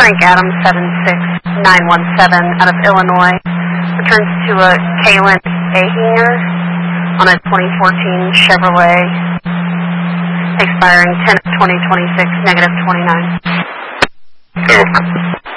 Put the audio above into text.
Frank Adams 76917 out of Illinois. Returns to a Kaylin Ahinger on a 2014 Chevrolet, expiring 10/2026, -29.